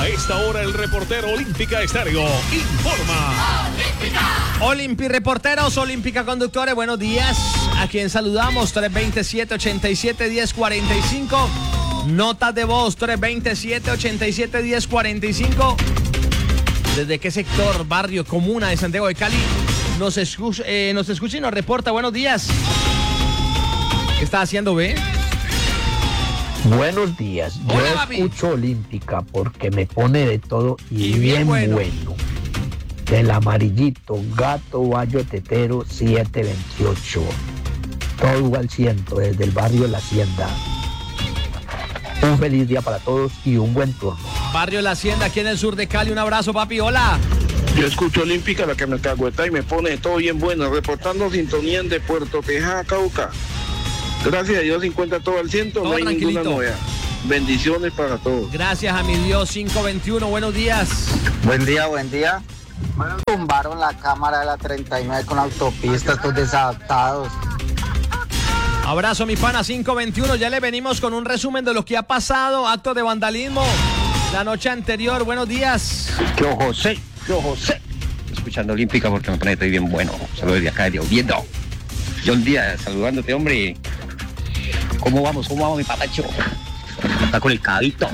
A esta hora el reportero Olímpica Estéreo informa. Olimpi reporteros, Olímpica conductores, buenos días. A quien saludamos, 327-87-1045. Notas de voz, 327-87-1045. ¿Desde qué sector, barrio, comuna de Santiago de Cali nos escucha y nos reporta? Buenos días. ¿Qué está haciendo, B? Buenos días. Yo escucho Olímpica porque me pone de todo y bien bueno. Del amarillito, Gato Bayo Tetero 728. Todo al ciento desde el barrio La Hacienda. Un feliz día para todos y un buen turno. Barrio La Hacienda, aquí en el sur de Cali. Un abrazo, papi. Hola. Yo escucho Olímpica, la que me cagüeta y me pone todo bien bueno. Reportando sintonía de Puerto Tejada, Cauca. Gracias a Dios, 50 todo al ciento, no hay ninguna novedad. Bendiciones para todos. Gracias a mi Dios, 521. Buenos días. Buen día, buen día. Tumbaron la cámara de la 39 con autopista, estos desadaptados. Abrazo, mi pana, 521. Ya le venimos con un resumen de lo que ha pasado. Actos de vandalismo la noche anterior. Buenos días. Yo José. Escuchando Olímpica porque me pone todo bien bueno. Saludos desde acá de Oviedo. John Díaz, saludándote, hombre. ¿Cómo vamos, mi papacho? Está con el cabito.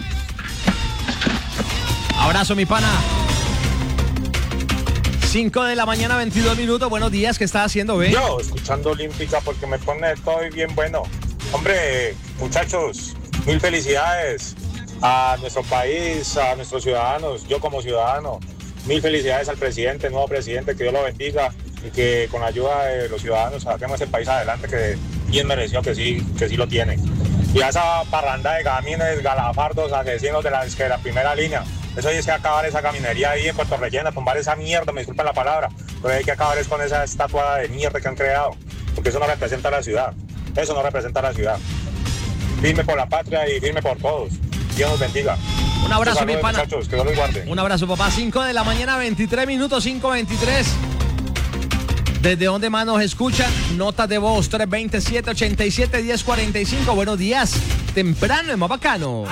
Abrazo, mi pana. 5 de la mañana, 22 minutos. Buenos días, ¿qué está haciendo, B? Yo, escuchando Olímpica porque me pone todo bien bueno. Hombre, muchachos, mil felicidades a nuestro país, a nuestros ciudadanos. Yo como ciudadano, mil felicidades al presidente, nuevo presidente, que Dios lo bendiga y que con la ayuda de los ciudadanos saquemos el país adelante, que bien mereció, que sí lo tiene. Y a esa parranda de gamines, galafardos, asesinos de la primera línea. Eso hay que acabar esa caminería ahí en Puerto Rellena, tumbar esa mierda, me disculpan la palabra, pero hay que acabar con esa estatua de mierda que han creado, porque eso no representa a la ciudad, eso no representa a la ciudad. Firme por la patria y firme por todos. Dios nos bendiga. Un abrazo, mi pana. Muchachos, que Dios los guarde. Un abrazo, papá. 5 de la mañana, 23 minutos, 5:23. ¿Desde dónde más nos escuchan? Notas de voz, 327-87-1045. Buenos días. Temprano, es más bacano.